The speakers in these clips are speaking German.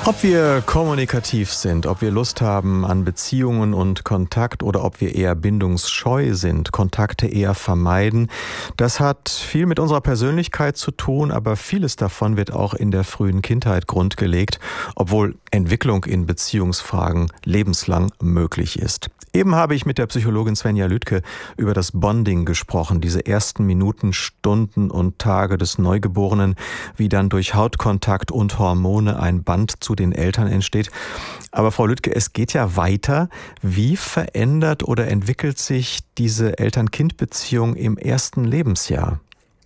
Ob wir kommunikativ sind, ob wir Lust haben an Beziehungen und Kontakt oder ob wir eher bindungsscheu sind, Kontakte eher vermeiden, das hat viel mit unserer Persönlichkeit zu tun, aber vieles davon wird auch in der frühen Kindheit grundgelegt, obwohl Entwicklung in Beziehungsfragen lebenslang möglich ist. Eben habe ich mit der Psychologin Svenja Lüdke über das Bonding gesprochen, diese ersten Minuten, Stunden und Tage des Neugeborenen, wie dann durch Hautkontakt und Hormone ein Band zu den Eltern entsteht. Aber Frau Lüdke, es geht ja weiter. Wie verändert oder entwickelt sich diese Eltern-Kind-Beziehung im ersten Lebensjahr?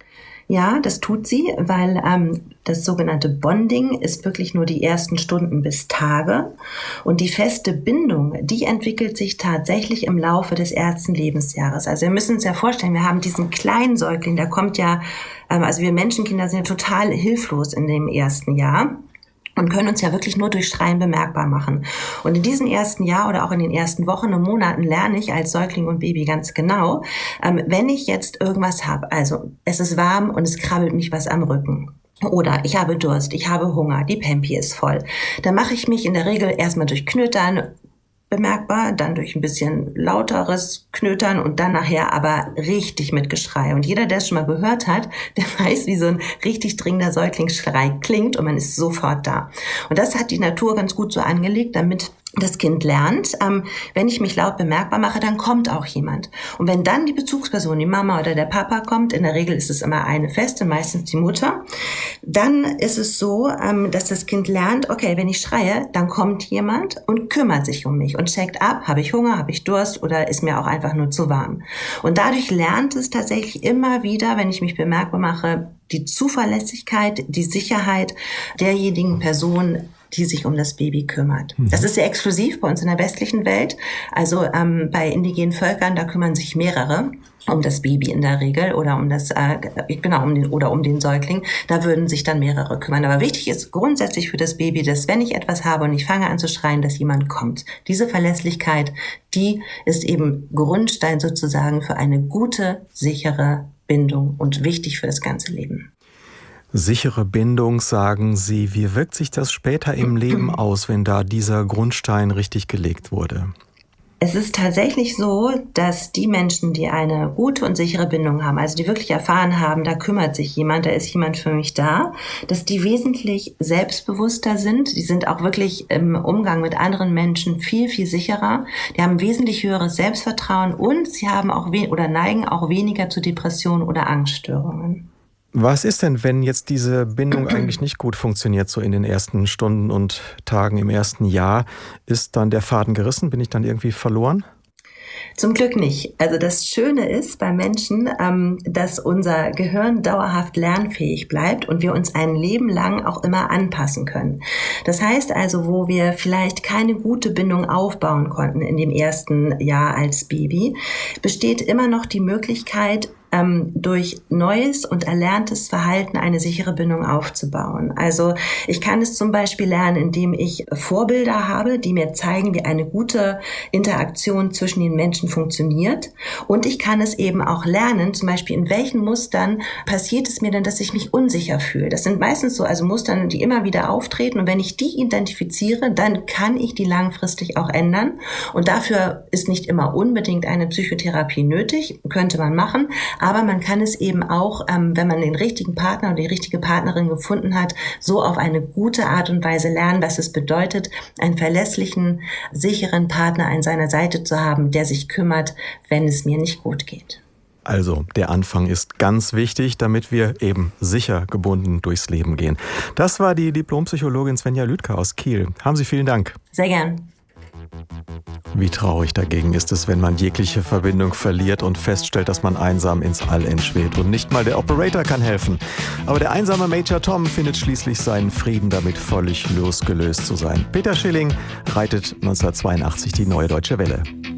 Ja, das tut sie, weil das sogenannte Bonding ist wirklich nur die ersten Stunden bis Tage. Und die feste Bindung, die entwickelt sich tatsächlich im Laufe des ersten Lebensjahres. Also wir müssen uns ja vorstellen, wir haben diesen kleinen Säugling, der kommt ja, also wir Menschenkinder sind ja total hilflos in dem ersten Jahr und können uns ja wirklich nur durch Schreien bemerkbar machen. Und in diesem ersten Jahr oder auch in den ersten Wochen und Monaten lerne ich als Säugling und Baby ganz genau, wenn ich jetzt irgendwas habe, also es ist warm und es krabbelt mich was am Rücken. Oder ich habe Durst, ich habe Hunger, die Pampi ist voll. Dann mache ich mich in der Regel erstmal durch Knötern bemerkbar, dann durch ein bisschen lauteres Knötern und dann nachher aber richtig mit Geschrei. Und jeder, der es schon mal gehört hat, der weiß, wie so ein richtig dringender Säuglingsschrei klingt und man ist sofort da. Und das hat die Natur ganz gut so angelegt, damit das Kind lernt, wenn ich mich laut bemerkbar mache, dann kommt auch jemand. Und wenn dann die Bezugsperson, die Mama oder der Papa kommt, in der Regel ist es immer eine feste, meistens die Mutter, dann ist es so, dass das Kind lernt, okay, wenn ich schreie, dann kommt jemand und kümmert sich um mich und checkt ab, habe ich Hunger, habe ich Durst oder ist mir auch einfach nur zu warm. Und dadurch lernt es tatsächlich immer wieder, wenn ich mich bemerkbar mache, die Zuverlässigkeit, die Sicherheit derjenigen Person, die sich um das Baby kümmert. Das ist sehr exklusiv bei uns in der westlichen Welt. Also bei indigenen Völkern, da kümmern sich mehrere um das Baby in der Regel oder um das um den Säugling. Da würden sich dann mehrere kümmern. Aber wichtig ist grundsätzlich für das Baby, dass wenn ich etwas habe und ich fange an zu schreien, dass jemand kommt. Diese Verlässlichkeit, die ist eben Grundstein sozusagen für eine gute, sichere Bindung und wichtig für das ganze Leben. Sichere Bindung, sagen Sie. Wie wirkt sich das später im Leben aus, wenn da dieser Grundstein richtig gelegt wurde? Es ist tatsächlich so, dass die Menschen, die eine gute und sichere Bindung haben, also die wirklich erfahren haben, da kümmert sich jemand, da ist jemand für mich da, dass die wesentlich selbstbewusster sind. Die sind auch wirklich im Umgang mit anderen Menschen viel, viel sicherer. Die haben wesentlich höheres Selbstvertrauen und sie haben auch neigen auch weniger zu Depressionen oder Angststörungen. Was ist denn, wenn jetzt diese Bindung eigentlich nicht gut funktioniert, so in den ersten Stunden und Tagen im ersten Jahr? Ist dann der Faden gerissen? Bin ich dann irgendwie verloren? Zum Glück nicht. Also das Schöne ist bei Menschen, dass unser Gehirn dauerhaft lernfähig bleibt und wir uns ein Leben lang auch immer anpassen können. Das heißt also, wo wir vielleicht keine gute Bindung aufbauen konnten in dem ersten Jahr als Baby, besteht immer noch die Möglichkeit, durch neues und erlerntes Verhalten eine sichere Bindung aufzubauen. Also ich kann es zum Beispiel lernen, indem ich Vorbilder habe, die mir zeigen, wie eine gute Interaktion zwischen den Menschen funktioniert. Und ich kann es eben auch lernen, zum Beispiel in welchen Mustern passiert es mir denn, dass ich mich unsicher fühle. Das sind meistens so Mustern, die immer wieder auftreten. Und wenn ich die identifiziere, dann kann ich die langfristig auch ändern. Und dafür ist nicht immer unbedingt eine Psychotherapie nötig, könnte man machen. Aber man kann es eben auch, wenn man den richtigen Partner oder die richtige Partnerin gefunden hat, so auf eine gute Art und Weise lernen, was es bedeutet, einen verlässlichen, sicheren Partner an seiner Seite zu haben, der sich kümmert, wenn es mir nicht gut geht. Also der Anfang ist ganz wichtig, damit wir eben sicher gebunden durchs Leben gehen. Das war die Diplompsychologin Svenja Lüdke aus Kiel. Haben Sie vielen Dank. Sehr gern. Wie traurig dagegen ist es, wenn man jegliche Verbindung verliert und feststellt, dass man einsam ins All entschwebt. Und nicht mal der Operator kann helfen. Aber der einsame Major Tom findet schließlich seinen Frieden damit, völlig losgelöst zu sein. Peter Schilling reitet 1982 die Neue Deutsche Welle.